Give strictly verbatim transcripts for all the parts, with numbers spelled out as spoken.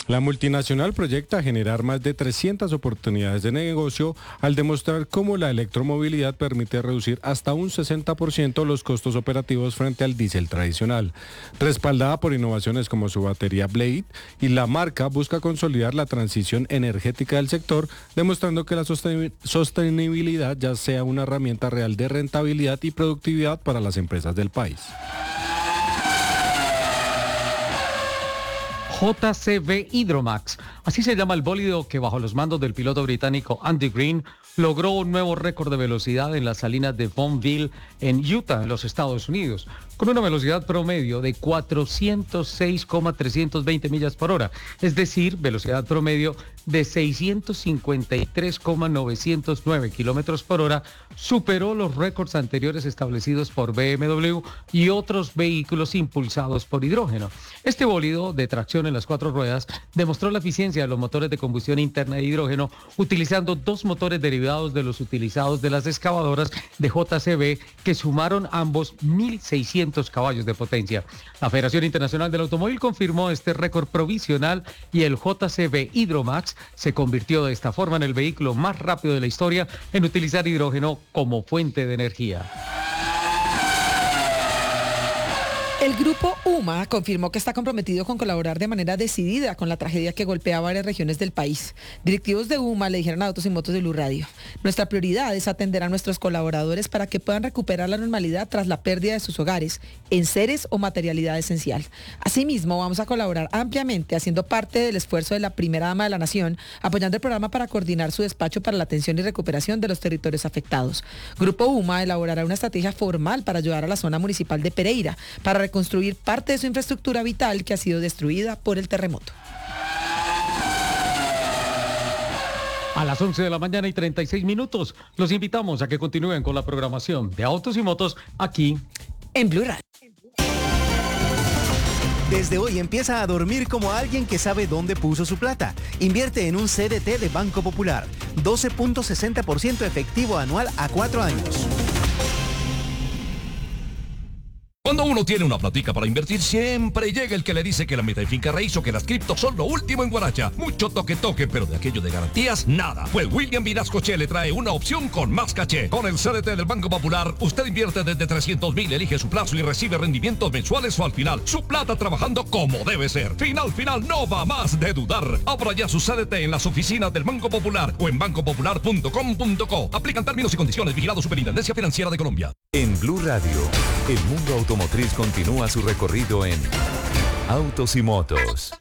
La multinacional proyecta generar más de trescientas oportunidades de negocio al demostrar cómo la electromovilidad permite reducir hasta un sesenta por ciento los costos operativos frente al diésel tradicional. Respaldada por innovaciones como su batería Blade, y la marca busca consolidar la transición energética del sector, demostrando que la sostenibilidad ya sea una herramienta real de rentabilidad y productividad para las empresas del país. J C B Hydromax, así se llama el bólido que bajo los mandos del piloto británico Andy Green logró un nuevo récord de velocidad en las salinas de Bonneville en Utah, en los Estados Unidos, con una velocidad promedio de cuatrocientos seis coma trescientos veinte millas por hora, es decir, velocidad promedio de seiscientos cincuenta y tres coma novecientos nueve kilómetros por hora, superó los récords anteriores establecidos por B M W y otros vehículos impulsados por hidrógeno. Este bólido de tracción en las cuatro ruedas demostró la eficiencia de los motores de combustión interna de hidrógeno utilizando dos motores derivados de los utilizados de las excavadoras de J C B que sumaron ambos mil seiscientos caballos de potencia. La Federación Internacional del Automóvil confirmó este récord provisional y el J C B Hydromax se convirtió de esta forma en el vehículo más rápido de la historia en utilizar hidrógeno como fuente de energía. El grupo UMA confirmó que está comprometido con colaborar de manera decidida con la tragedia que golpea varias regiones del país. Directivos de UMA le dijeron a Autos y Motos de Blue Radio: nuestra prioridad es atender a nuestros colaboradores para que puedan recuperar la normalidad tras la pérdida de sus hogares, enseres o materialidad esencial. Asimismo, vamos a colaborar ampliamente haciendo parte del esfuerzo de la primera dama de la nación, apoyando el programa para coordinar su despacho para la atención y recuperación de los territorios afectados. Grupo UMA elaborará una estrategia formal para ayudar a la zona municipal de Pereira para reconstruir parte de su infraestructura vital que ha sido destruida por el terremoto. A las once de la mañana y treinta y seis minutos, los invitamos a que continúen con la programación de Autos y Motos aquí en Blue Radio. Desde hoy empieza a dormir como alguien que sabe dónde puso su plata. Invierte en un C D T de Banco Popular. doce punto sesenta por ciento efectivo anual a cuatro años. Cuando uno tiene una platica para invertir, siempre llega el que le dice que la meta de finca raíz o que las criptos son lo último en Guaracha. Mucho toque toque, pero de aquello de garantías, nada. Pues William Vinascoche le trae una opción con más caché. Con el C D T del Banco Popular, usted invierte desde trescientos mil, elige su plazo y recibe rendimientos mensuales o al final. Su plata trabajando como debe ser. Final, final, no va más de dudar. Abra ya su C D T en las oficinas del Banco Popular o en banco popular punto com punto co. Aplican términos y condiciones. Vigilado Superintendencia Financiera de Colombia. En Blue Radio, el mundo automotriz continúa su recorrido en Autos y Motos.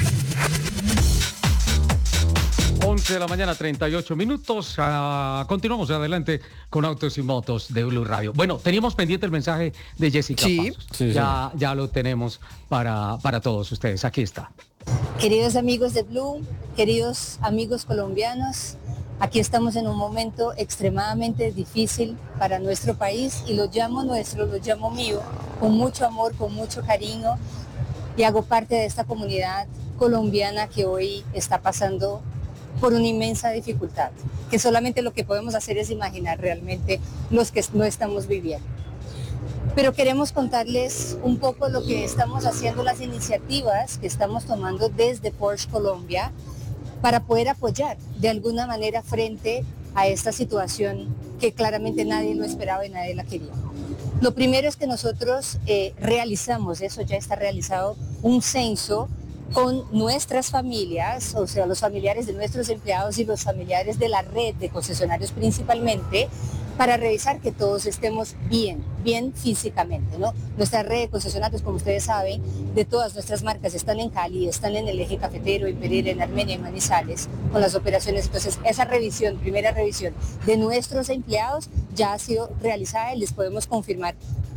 once de la mañana, treinta y ocho minutos. Uh, continuamos adelante con Autos y Motos de Blue Radio. Bueno, teníamos pendiente el mensaje de Jessica sí, Pasos. Sí, ya, sí. ya lo tenemos para, para todos ustedes. Aquí está. Queridos amigos de Blue, queridos amigos colombianos, aquí estamos en un momento extremadamente difícil para nuestro país y lo llamo nuestro, lo llamo mío, con mucho amor, con mucho cariño, y hago parte de esta comunidad colombiana que hoy está pasando por una inmensa dificultad, que solamente lo que podemos hacer es imaginar realmente los que no estamos viviendo. Pero queremos contarles un poco lo que estamos haciendo, las iniciativas que estamos tomando desde Porsche Colombia para poder apoyar de alguna manera frente a esta situación que claramente nadie lo esperaba y nadie la quería. Lo primero es que nosotros eh, realizamos, eso ya está realizado, un censo con nuestras familias, o sea, los familiares de nuestros empleados y los familiares de la red de concesionarios principalmente, para revisar que todos estemos bien, bien físicamente, ¿no? Nuestra red de concesionarios, como ustedes saben, de todas nuestras marcas están en Cali, están en el eje cafetero, en Pereira, en Armenia, en Manizales, con las operaciones. Entonces, esa revisión, primera revisión de nuestros empleados ya ha sido realizada y les podemos confirmar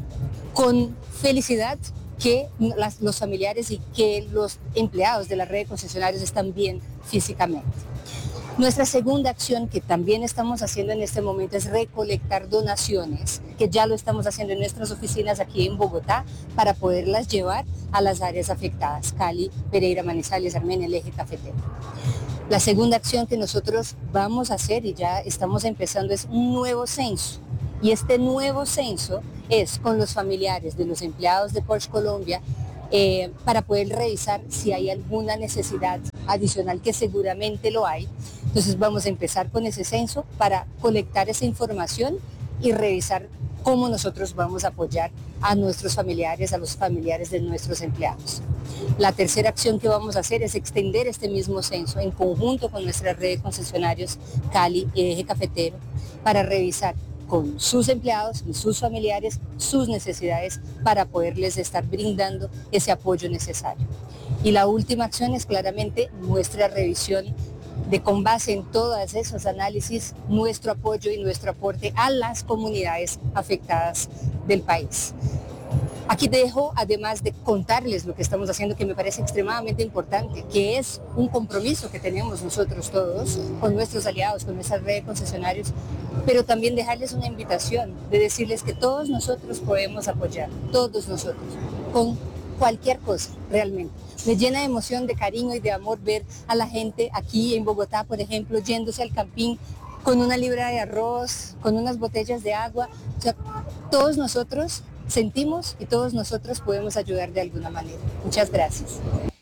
con felicidad que las, los familiares y que los empleados de la red de concesionarios están bien físicamente. Nuestra segunda acción que también estamos haciendo en este momento es recolectar donaciones, que ya lo estamos haciendo en nuestras oficinas aquí en Bogotá para poderlas llevar a las áreas afectadas, Cali, Pereira, Manizales, Armenia, el eje cafetero. La segunda acción que nosotros vamos a hacer y ya estamos empezando es un nuevo censo. Y este nuevo censo es con los familiares de los empleados de Porsche Colombia eh, para poder revisar si hay alguna necesidad adicional, que seguramente lo hay. Entonces vamos a empezar con ese censo para colectar esa información y revisar cómo nosotros vamos a apoyar a nuestros familiares, a los familiares de nuestros empleados. La tercera acción que vamos a hacer es extender este mismo censo en conjunto con nuestra red de concesionarios Cali y Eje Cafetero para revisar con sus empleados y sus familiares sus necesidades para poderles estar brindando ese apoyo necesario. Y la última acción es claramente nuestra revisión de, con base en todos esos análisis, nuestro apoyo y nuestro aporte a las comunidades afectadas del país. Aquí te dejo, además de contarles lo que estamos haciendo, que me parece extremadamente importante, que es un compromiso que tenemos nosotros todos con nuestros aliados, con nuestra red de concesionarios, pero también dejarles una invitación de decirles que todos nosotros podemos apoyar, todos nosotros, con cualquier cosa, realmente. Me llena de emoción, de cariño y de amor ver a la gente aquí en Bogotá, por ejemplo, yéndose al campín con una libra de arroz, con unas botellas de agua. O sea, todos nosotros sentimos y todos nosotros podemos ayudar de alguna manera. Muchas gracias.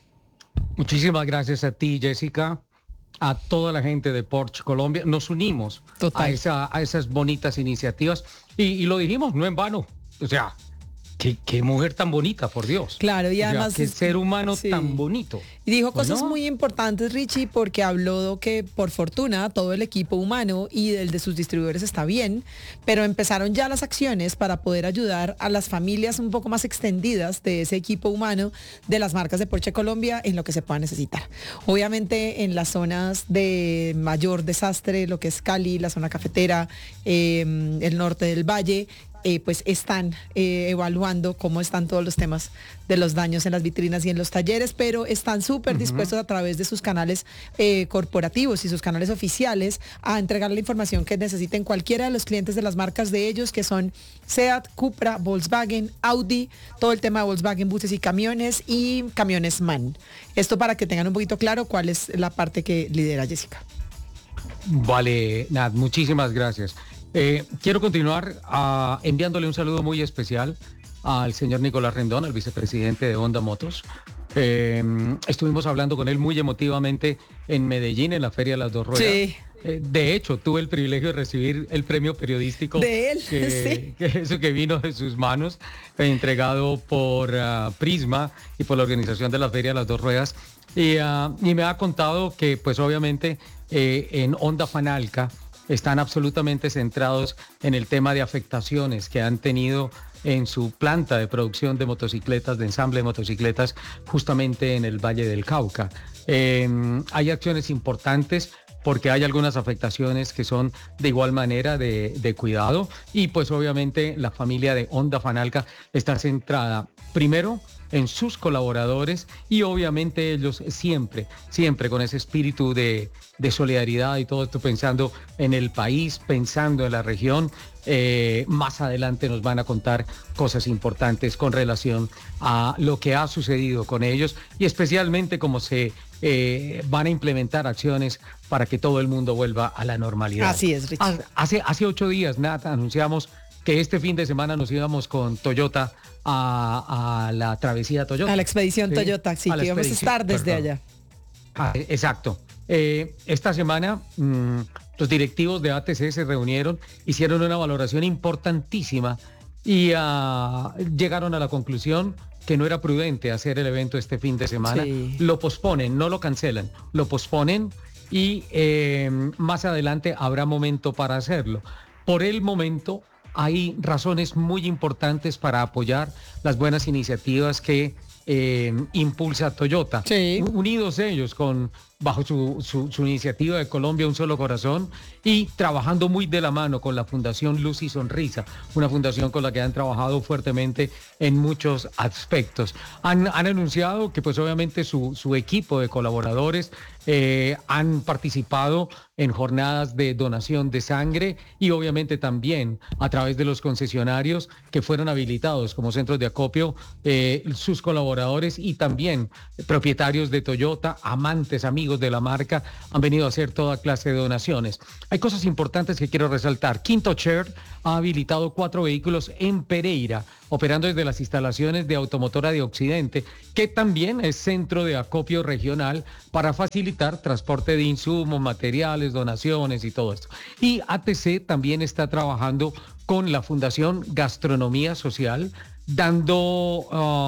Muchísimas gracias a ti, Jessica, a toda la gente de Porsche Colombia. Nos unimos a, esa, a esas bonitas iniciativas y, y lo dijimos, no en vano. O sea, Qué, qué mujer tan bonita, por Dios. Claro, y además... O sea, qué ser humano sí. tan bonito. Y dijo cosas ¿no? muy importantes, Richie, porque habló que por fortuna todo el equipo humano y el de sus distribuidores está bien, pero empezaron ya las acciones para poder ayudar a las familias un poco más extendidas de ese equipo humano de las marcas de Porsche Colombia en lo que se pueda necesitar. Obviamente en las zonas de mayor desastre, lo que es Cali, la zona cafetera, eh, el norte del valle, Eh, pues están eh, evaluando cómo están todos los temas de los daños en las vitrinas y en los talleres, pero están súper uh-huh. dispuestos a través de sus canales eh, corporativos y sus canales oficiales a entregar la información que necesiten cualquiera de los clientes de las marcas de ellos, que son Seat, Cupra, Volkswagen, Audi, todo el tema de Volkswagen, buses y camiones y camiones MAN. Esto para que tengan un poquito claro cuál es la parte que lidera Jessica. Vale, Nat, muchísimas gracias. Eh, quiero continuar uh, enviándole un saludo muy especial al señor Nicolás Rendón, el vicepresidente de Honda Motos. Eh, estuvimos hablando con él muy emotivamente en Medellín, en la Feria de las Dos Ruedas. Sí. Eh, de hecho, tuve el privilegio de recibir el premio periodístico de él, que, sí. que eso que vino de sus manos, eh, entregado por uh, Prisma y por la organización de la Feria de las Dos Ruedas. Y, uh, y me ha contado que, pues obviamente, eh, en Honda Fanalca están absolutamente centrados en el tema de afectaciones que han tenido en su planta de producción de motocicletas, de ensamble de motocicletas, justamente en el Valle del Cauca. Eh, hay acciones importantes porque hay algunas afectaciones que son de igual manera de, de cuidado y pues obviamente la familia de Honda Fanalca está centrada primero en sus colaboradores y obviamente ellos siempre, siempre con ese espíritu de, de solidaridad y todo esto pensando en el país, pensando en la región. Eh, más adelante nos van a contar cosas importantes con relación a lo que ha sucedido con ellos y especialmente cómo se eh, van a implementar acciones para que todo el mundo vuelva a la normalidad. Así es, Richard. Hace, hace ocho días, Nat, anunciamos que este fin de semana nos íbamos con Toyota a, a la travesía Toyota. A la expedición ¿sí? Toyota, sí, que íbamos a estar desde perdón. allá. Ah, exacto. Eh, esta semana mmm, los directivos de A T C se reunieron, hicieron una valoración importantísima y uh, llegaron a la conclusión que no era prudente hacer el evento este fin de semana. Sí. Lo posponen, no lo cancelan, lo posponen y eh, más adelante habrá momento para hacerlo. Por el momento hay razones muy importantes para apoyar las buenas iniciativas que eh, impulsa Toyota. Sí. Unidos ellos con bajo su, su, su iniciativa de Colombia Un Solo Corazón y trabajando muy de la mano con la Fundación Luz y Sonrisa, una fundación con la que han trabajado fuertemente en muchos aspectos. Han, han anunciado que pues obviamente su, su equipo de colaboradores eh, han participado en jornadas de donación de sangre y obviamente también a través de los concesionarios que fueron habilitados como centros de acopio, eh, sus colaboradores y también propietarios de Toyota, amantes, amigos de la marca, han venido a hacer toda clase de donaciones. Hay cosas importantes que quiero resaltar. Quinto Share ha habilitado cuatro vehículos en Pereira, operando desde las instalaciones de Automotora de Occidente, que también es centro de acopio regional para facilitar transporte de insumos, materiales, donaciones y todo esto. Y A T C también está trabajando con la Fundación Gastronomía Social, dando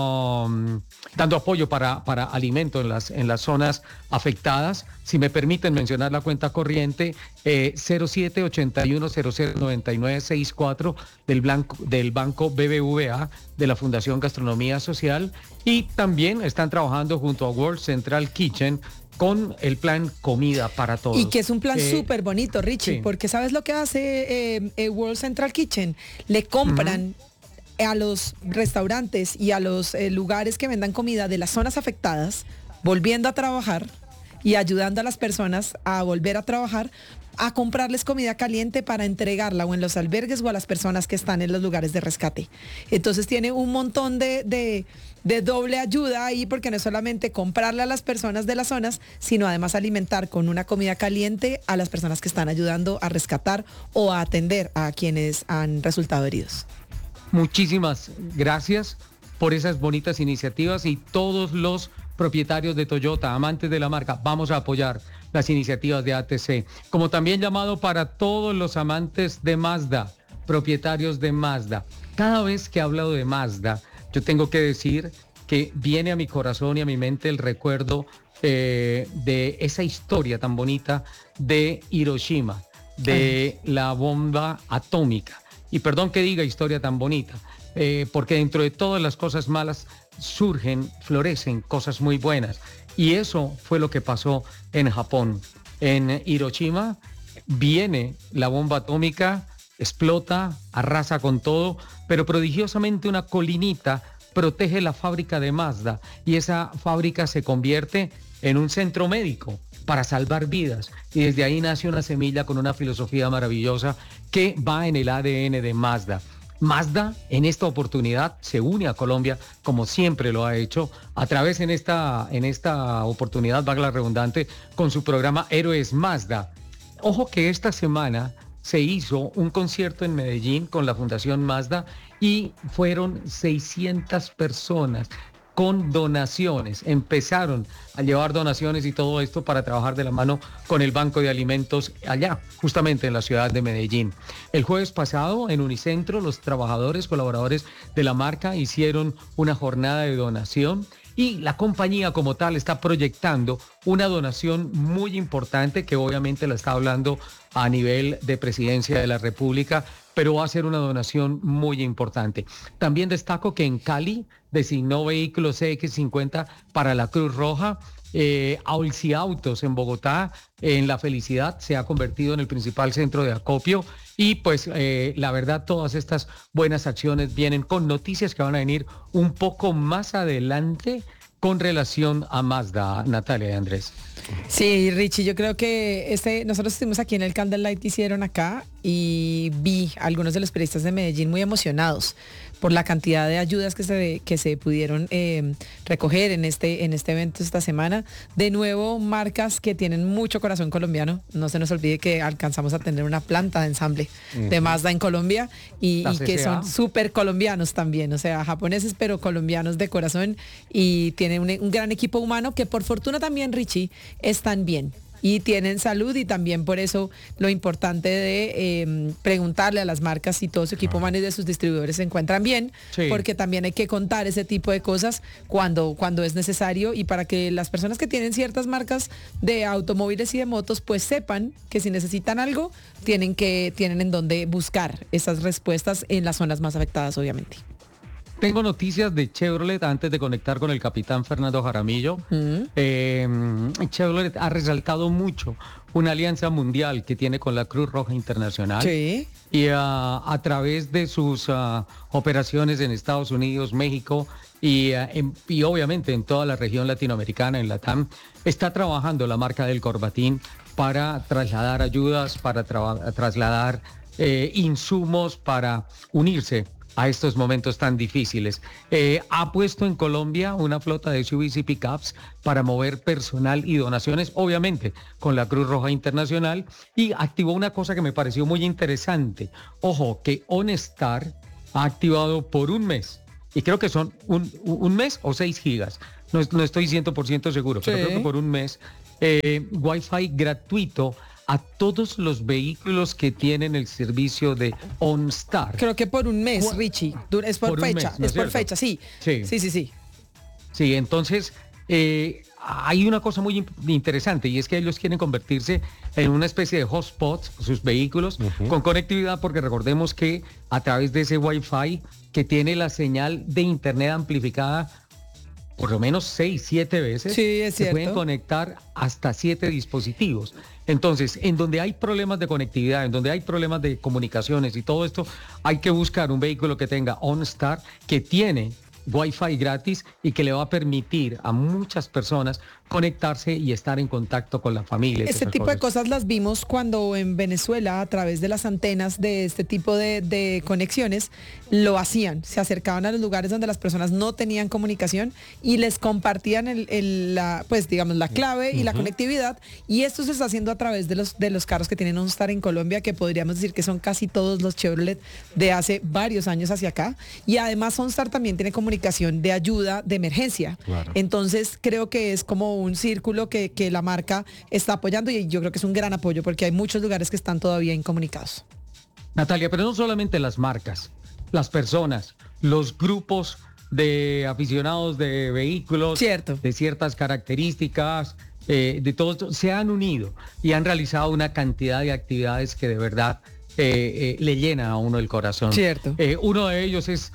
um, dando apoyo para, para alimento en las, en las zonas afectadas. Si me permiten mencionar la cuenta corriente, eh, cero siete ochenta y uno cero cero noventa y nueve sesenta y cuatro del, blanco, del Banco B B V A de la Fundación Gastronomía Social, y también están trabajando junto a World Central Kitchen con el plan Comida para Todos. Y que es un plan eh, súper bonito, Richie, sí. Porque ¿sabes lo que hace eh, eh, World Central Kitchen? Le compran uh-huh. a los restaurantes y a los eh, lugares que vendan comida de las zonas afectadas, volviendo a trabajar y ayudando a las personas a volver a trabajar, a comprarles comida caliente para entregarla o en los albergues o a las personas que están en los lugares de rescate. Entonces tiene un montón de, de, de doble ayuda ahí, porque no es solamente comprarle a las personas de las zonas, sino además alimentar con una comida caliente a las personas que están ayudando a rescatar o a atender a quienes han resultado heridos. Muchísimas gracias por esas bonitas iniciativas, y todos los propietarios de Toyota, amantes de la marca, vamos a apoyar las iniciativas de A T C. Como también llamado para todos los amantes de Mazda, propietarios de Mazda. Cada vez que he hablado de Mazda, yo tengo que decir que viene a mi corazón y a mi mente el recuerdo eh, de esa historia tan bonita de Hiroshima, de Ay. la bomba atómica. Y perdón que diga historia tan bonita, eh, porque dentro de todas las cosas malas surgen, florecen cosas muy buenas. Y eso fue lo que pasó en Japón. En Hiroshima viene la bomba atómica, explota, arrasa con todo, pero prodigiosamente una colinita protege la fábrica de Mazda, y esa fábrica se convierte en un centro médico para salvar vidas, y desde ahí nace una semilla con una filosofía maravillosa que va en el A D N de Mazda. Mazda en esta oportunidad se une a Colombia, como siempre lo ha hecho, a través en esta, en esta oportunidad, valga la redundante, con su programa Héroes Mazda. Ojo que esta semana se hizo un concierto en Medellín con la Fundación Mazda y fueron seiscientas personas con donaciones. Empezaron a llevar donaciones y todo esto para trabajar de la mano con el Banco de Alimentos allá, justamente en la ciudad de Medellín. El jueves pasado en Unicentro, los trabajadores, colaboradores de la marca hicieron una jornada de donación, y la compañía como tal está proyectando una donación muy importante, que obviamente la está hablando a nivel de Presidencia de la República, pero va a ser una donación muy importante. También destaco que en Cali designó vehículos C X cincuenta para la Cruz Roja. Eh, Aulci Autos en Bogotá, en La Felicidad, se ha convertido en el principal centro de acopio, y pues eh, la verdad, todas estas buenas acciones vienen con noticias que van a venir un poco más adelante con relación a Mazda, Natalia y Andrés. Sí, Richie, yo creo que este, nosotros estuvimos aquí en el Candlelight, hicieron acá, y vi a algunos de los periodistas de Medellín muy emocionados por la cantidad de ayudas que se, que se pudieron eh, recoger en este, en este evento esta semana. De nuevo, marcas que tienen mucho corazón colombiano. No se nos olvide que alcanzamos a tener una planta de ensamble uh-huh. de Mazda en Colombia, y, y que son súper colombianos también, o sea, japoneses pero colombianos de corazón, y tienen un, un gran equipo humano que por fortuna también, Richie, están bien y tienen salud, y también por eso lo importante de eh, preguntarle a las marcas si todo su equipo humano y de sus distribuidores se encuentran bien, sí. porque también hay que contar ese tipo de cosas cuando, cuando es necesario, y para que las personas que tienen ciertas marcas de automóviles y de motos pues sepan que si necesitan algo tienen que tienen en dónde buscar esas respuestas en las zonas más afectadas, obviamente. tengo noticias de Chevrolet antes de conectar con el capitán Fernando Jaramillo. Mm. Eh, Chevrolet ha resaltado mucho una alianza mundial que tiene con la Cruz Roja Internacional. Sí. Y uh, a través de sus uh, operaciones en Estados Unidos, México y, uh, en, y obviamente en toda la región latinoamericana, en LATAM, está trabajando la marca del Corbatín para trasladar ayudas, para tra- trasladar eh, insumos, para unirse a estos momentos tan difíciles. Eh, ha puesto en Colombia una flota de S U Vs y pickups para mover personal y donaciones, obviamente con la Cruz Roja Internacional, y activó una cosa que me pareció muy interesante. Ojo, que OnStar ha activado por un mes, y creo que son un, un mes o seis gigas, no, no estoy cien por ciento seguro, sí. Pero creo que por un mes, eh, Wi-Fi gratuito a todos los vehículos que tienen el servicio de OnStar. Creo que por un mes, Richie. Es por, por fecha, mes, ¿no es, es por fecha, sí. Sí, sí, sí. Sí, sí entonces eh, hay una cosa muy interesante y es que ellos quieren convertirse en una especie de hotspot, sus vehículos, uh-huh. con conectividad, porque recordemos que a través de ese Wi-Fi que tiene la señal de internet amplificada por lo menos seis, siete veces, sí, es se cierto. Pueden conectar hasta siete dispositivos. Entonces, en donde hay problemas de conectividad, en donde hay problemas de comunicaciones y todo esto, hay que buscar un vehículo que tenga OnStar, que tiene Wi-Fi gratis y que le va a permitir a muchas personas conectarse y estar en contacto con la familia. Este tipo cosas. de cosas las vimos cuando en Venezuela, a través de las antenas de este tipo de, de conexiones, lo hacían. Se acercaban a los lugares donde las personas no tenían comunicación y les compartían el, el, la, pues, digamos, la clave y uh-huh. la conectividad. Y esto se está haciendo a través de los, de los carros que tienen OnStar en Colombia, que podríamos decir que son casi todos los Chevrolet de hace varios años hacia acá. Y además OnStar también tiene comunicación de ayuda de emergencia. Claro. Entonces creo que es como un círculo que, que la marca está apoyando y yo creo que es un gran apoyo porque hay muchos lugares que están todavía incomunicados. Natalia, pero no solamente las marcas, las personas, los grupos de aficionados de vehículos, Cierto. de ciertas características, eh, de todo esto, se han unido y han realizado una cantidad de actividades que de verdad eh, eh, le llena a uno el corazón. Cierto. Eh, uno de ellos es,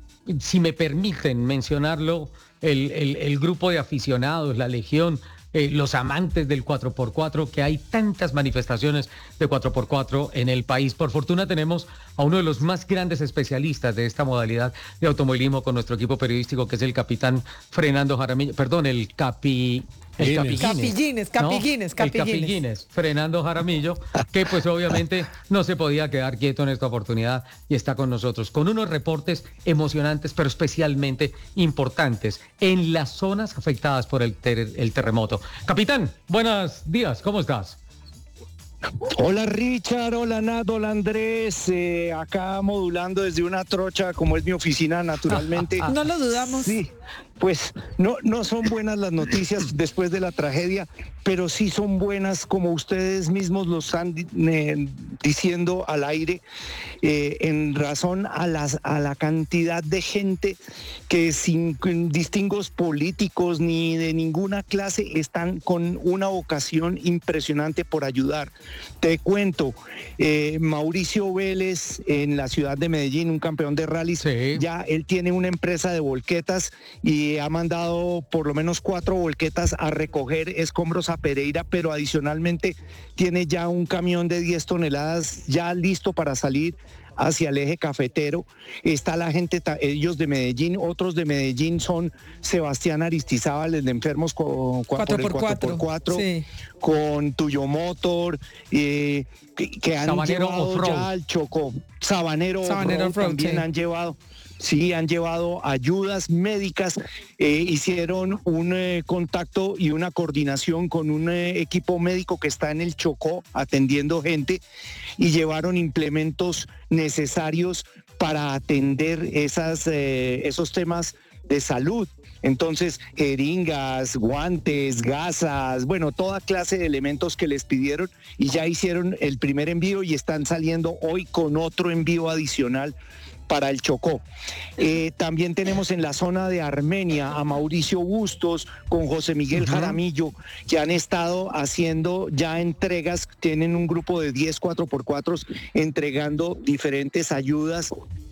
si me permiten mencionarlo, el, el, el grupo de aficionados, la Legión, eh, los amantes del cuatro por cuatro, que hay tantas manifestaciones de cuatro por cuatro en el país. Por fortuna tenemos a uno de los más grandes especialistas de esta modalidad de automovilismo con nuestro equipo periodístico, que es el capitán Fernando Jaramillo, perdón, el capi... El Capillines, Capillines, ¿no? Capillines, Fernando Jaramillo, que pues obviamente no se podía quedar quieto en esta oportunidad y está con nosotros con unos reportes emocionantes, pero especialmente importantes en las zonas afectadas por el, ter- el terremoto. Capitán, buenos días, ¿cómo estás? Hola Richard, hola Nat, hola Andrés, eh, acá modulando desde una trocha como es mi oficina naturalmente. No lo dudamos. Sí, pues no, no son buenas las noticias después de la tragedia, pero sí son buenas como ustedes mismos lo están eh, diciendo al aire, eh, en razón a, las, a la cantidad de gente que sin distingos políticos ni de ninguna clase están con una vocación impresionante por ayudar. Te cuento, eh, Mauricio Vélez en la ciudad de Medellín, un campeón de rallies, sí. Ya él tiene una empresa de volquetas y ha mandado por lo menos cuatro volquetas a recoger escombros a Pereira, pero adicionalmente tiene ya un camión de diez toneladas ya listo para salir hacia el eje cafetero. Está la gente, ellos de Medellín, otros de Medellín son Sebastián Aristizábal, el de enfermos con, cuatro por cuatro por cuatro, sí. Con Tuyo Motor, eh, que, que han Sabanero llevado Off-Road. ya al Chocó. Sabanero, Sabanero Off-Road también sí. han llevado. Sí, han llevado ayudas médicas, eh, hicieron un eh, contacto y una coordinación con un eh, equipo médico que está en el Chocó atendiendo gente y llevaron implementos necesarios para atender esas, eh, esos temas de salud. Entonces, jeringas, guantes, gasas, bueno, toda clase de elementos que les pidieron y ya hicieron el primer envío y están saliendo hoy con otro envío adicional para el Chocó. Eh, también tenemos en la zona de Armenia a Mauricio Bustos con José Miguel uh-huh. Jaramillo, que han estado haciendo ya entregas, tienen un grupo de diez cuatro por cuatro entregando diferentes ayudas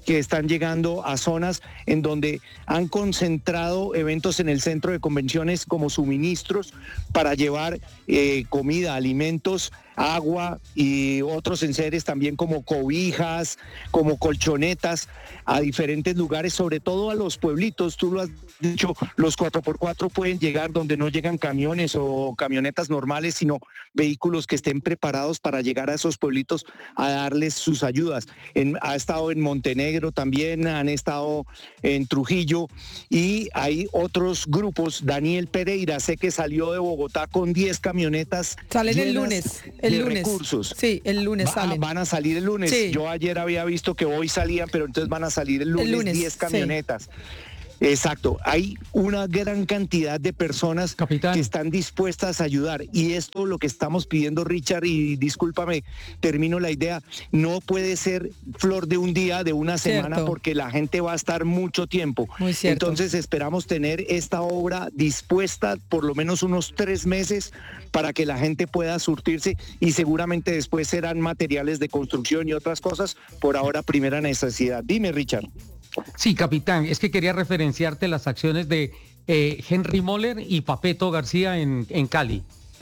que están llegando a zonas en donde han concentrado eventos en el centro de convenciones como suministros para llevar eh, comida, alimentos, agua y otros enseres también como cobijas, como colchonetas a diferentes lugares, sobre todo a los pueblitos. Tú lo has dicho, los cuatro por cuatro pueden llegar donde no llegan camiones o camionetas normales, sino vehículos que estén preparados para llegar a esos pueblitos a darles sus ayudas. En, ha estado en Montenegro también, han estado en Trujillo y hay otros grupos. Daniel Pereira, sé que salió de Bogotá con diez camionetas. Salen el lunes. El de lunes. Recursos. Sí, el lunes Va, salen. Van a salir el lunes. Sí. Yo ayer había visto que hoy salían, pero entonces van a salir el lunes, el lunes diez camionetas. Sí. Exacto, hay una gran cantidad de personas Capitán. que están dispuestas a ayudar y esto lo que estamos pidiendo, Richard, y discúlpame, termino la idea, no puede ser flor de un día, de una semana, Cierto. porque la gente va a estar mucho tiempo. Muy cierto. Entonces esperamos tener esta obra dispuesta por lo menos unos tres meses para que la gente pueda surtirse y seguramente después serán materiales de construcción y otras cosas, por ahora primera necesidad. Dime, Richard. Sí, capitán, es que quería referenciarte las acciones de eh, Henry Moller y Papeto García en, en Cali.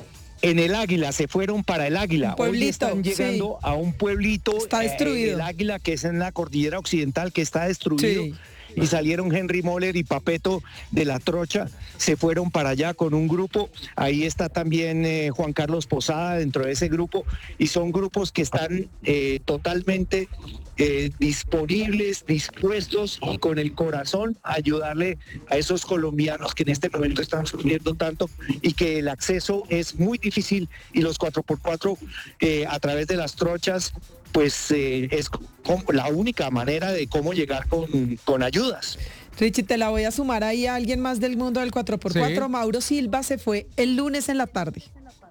En el Águila, se fueron para el Águila. Un pueblito, hoy están llegando sí. a un pueblito. Está destruido. Eh, el Águila, que es en la cordillera occidental, que está destruido. Sí. Y salieron Henry Moller y Papeto de la Trocha, se fueron para allá con un grupo. Ahí está también eh, Juan Carlos Posada dentro de ese grupo. Y son grupos que están eh, totalmente eh, disponibles, dispuestos y con el corazón a ayudarle a esos colombianos que en este momento están sufriendo tanto y que el acceso es muy difícil y los cuatro por cuatro eh, a través de las trochas pues eh, es como la única manera de cómo llegar con, con ayudas. Richie, te la voy a sumar ahí a alguien más del mundo del cuatro por cuatro. Sí. Mauro Silva se fue el lunes en la tarde.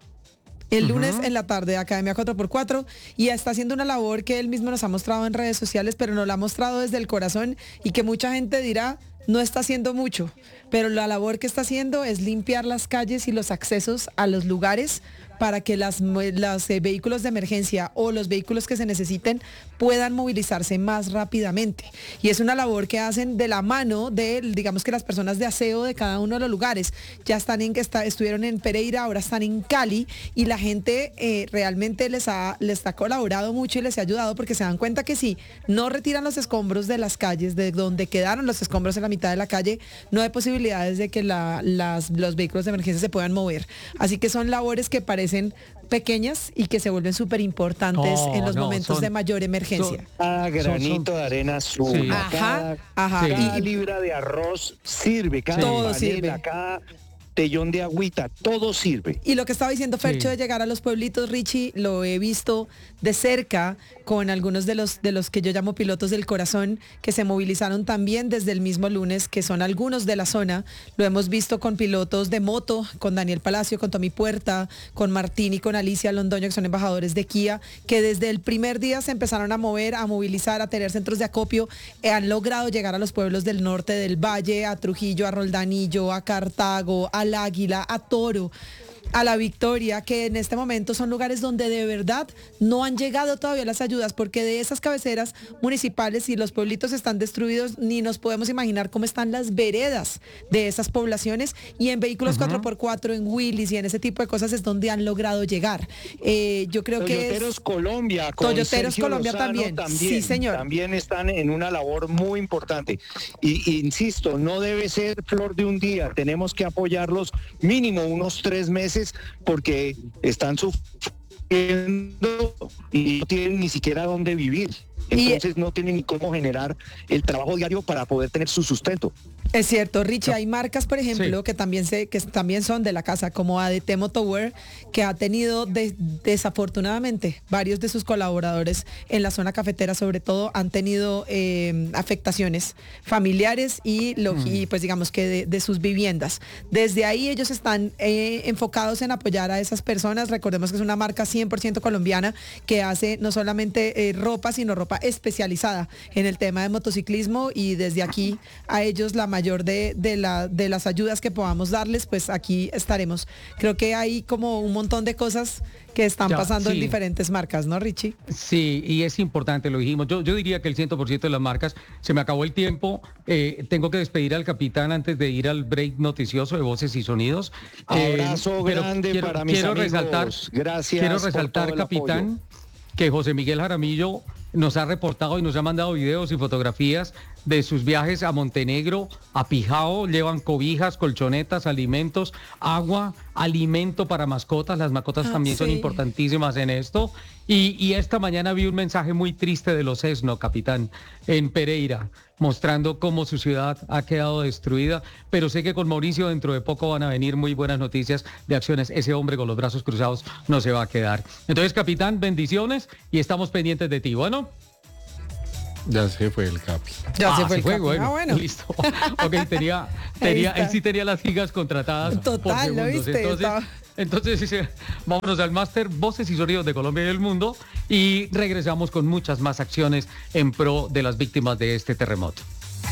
El lunes uh-huh. en la tarde, Academia cuatro por cuatro, y está haciendo una labor que él mismo nos ha mostrado en redes sociales, pero nos la ha mostrado desde el corazón y que mucha gente dirá, no está haciendo mucho, pero la labor que está haciendo es limpiar las calles y los accesos a los lugares para que las, los eh, vehículos de emergencia o los vehículos que se necesiten puedan movilizarse más rápidamente. Y es una labor que hacen de la mano de, digamos que las personas de aseo de cada uno de los lugares. Ya están en que está, estuvieron en Pereira, ahora están en Cali, y la gente eh, realmente les ha, les ha colaborado mucho y les ha ayudado porque se dan cuenta que si no retiran los escombros de las calles, de donde quedaron los escombros en la mitad de la calle, no hay posibilidades de que la, las, los vehículos de emergencia se puedan mover. Así que son labores que parecen pequeñas y que se vuelven súper importantes no, en los no, momentos son, de mayor emergencia. Cada granito son, son, de arena suma, sí. Ajá, cada, ajá. cada Y, libra de arroz sirve, cada todo panela, sirve. cada botellón de agüita, todo sirve. Y lo que estaba diciendo Fercho sí. de llegar a los pueblitos, Richie, lo he visto de cerca con algunos de los de los que yo llamo pilotos del corazón, que se movilizaron también desde el mismo lunes, que son algunos de la zona. Lo hemos visto con pilotos de moto, con Daniel Palacio, con Tommy Puerta, con Martín y con Alicia Londoño, que son embajadores de Kia, que desde el primer día se empezaron a mover, a movilizar, a tener centros de acopio, eh, han logrado llegar a los pueblos del norte del Valle, a Trujillo, a Roldanillo, a Cartago, al Águila, a Toro, a La Victoria, que en este momento son lugares donde de verdad no han llegado todavía las ayudas, porque de esas cabeceras municipales y los pueblitos están destruidos, ni nos podemos imaginar cómo están las veredas de esas poblaciones, y en vehículos uh-huh. cuatro por cuatro, en Willys y en ese tipo de cosas es donde han logrado llegar. Eh, yo creo Toyoteros que Toyoteros Colombia, con Toyoteros Sergio Colombia Lozano, también. también, sí señor. También están en una labor muy importante. Y, y insisto, no debe ser flor de un día, tenemos que apoyarlos mínimo unos tres meses, porque están sufriendo y no tienen ni siquiera dónde vivir. Entonces y, no tienen ni cómo generar el trabajo diario para poder tener su sustento. Es cierto, Richie, hay marcas, por ejemplo, sí. que también se, que también son de la casa, como A D T Motowear, que ha tenido de, desafortunadamente varios de sus colaboradores en la zona cafetera, sobre todo, han tenido eh, afectaciones familiares y, lo, mm. y pues digamos que de, de sus viviendas. Desde ahí ellos están eh, enfocados en apoyar a esas personas. Recordemos que es una marca cien por ciento colombiana que hace no solamente eh, ropa, sino ropa especializada en el tema de motociclismo, y desde aquí a ellos la mayor de, de, la, de las ayudas que podamos darles, pues aquí estaremos. Creo que hay como un montón de cosas que están Ya, pasando sí. en diferentes marcas, ¿no, Richie? Sí, y es importante, lo dijimos. Yo, yo diría que el cien por ciento de las marcas, se me acabó el tiempo, eh, tengo que despedir al capitán antes de ir al break noticioso de Voces y Sonidos. Eh, Abrazo pero grande quiero, para mis quiero amigos. resaltar, Gracias Quiero por resaltar, todo el capitán, que José Miguel Jaramillo nos ha reportado y nos ha mandado videos y fotografías de sus viajes a Montenegro, a Pijao. Llevan cobijas, colchonetas, alimentos, agua, alimento para mascotas. Las mascotas Ah, también son sí. importantísimas en esto. Y, y esta mañana vi un mensaje muy triste de los ESNO, capitán, en Pereira, mostrando cómo su ciudad ha quedado destruida. Pero sé que con Mauricio dentro de poco van a venir muy buenas noticias de acciones. Ese hombre con los brazos cruzados no se va a quedar. Entonces, capitán, bendiciones y estamos pendientes de ti. Bueno. Ya se fue el Capi. Ya Ah, se fue el Capi. bueno, Ah, bueno. listo. Ok, tenía, tenía, está. él sí tenía las gigas contratadas por Total, ¿lo segundos. viste? Entonces, Estaba- entonces sí, vámonos al máster Voces y Sonidos de Colombia y del Mundo y regresamos con muchas más acciones en pro de las víctimas de este terremoto.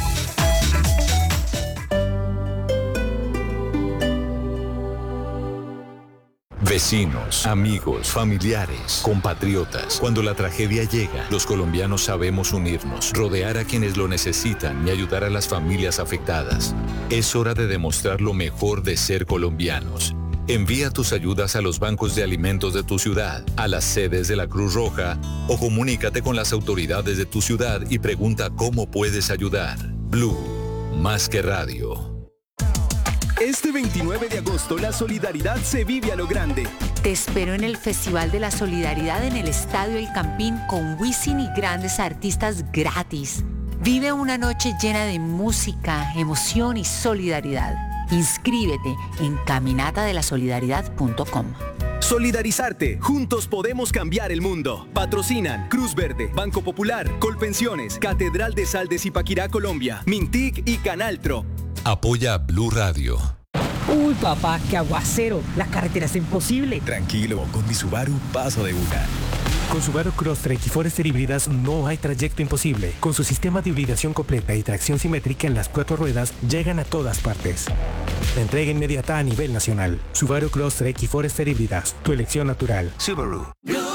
Vecinos, amigos, familiares, compatriotas. Cuando la tragedia llega, los colombianos sabemos unirnos, rodear a quienes lo necesitan y ayudar a las familias afectadas. Es hora de demostrar lo mejor de ser colombianos. Envía tus ayudas a los bancos de alimentos de tu ciudad, a las sedes de la Cruz Roja o comunícate con las autoridades de tu ciudad y pregunta cómo puedes ayudar. Blue, más que radio. Este veintinueve de agosto la solidaridad se vive a lo grande. Te espero en el Festival de la Solidaridad en el Estadio El Campín con Wisin y grandes artistas gratis. Vive una noche llena de música, emoción y solidaridad. Inscríbete en caminata de la solidaridad punto com. Solidarizarte. Juntos podemos cambiar el mundo. Patrocinan Cruz Verde, Banco Popular, Colpensiones, Catedral de Sal de Zipaquirá, Colombia, Mintic y Canaltro. Apoya a Blue Radio. Uy, papá, qué aguacero. La carretera es imposible. Tranquilo, con mi Subaru paso de una. Con Subaru Crosstrek y Forester híbridas no hay trayecto imposible. Con su sistema de hibridación completa y tracción simétrica en las cuatro ruedas, llegan a todas partes. La entrega inmediata a nivel nacional. Subaru Crosstrek y Forester híbridas, tu elección natural. Subaru.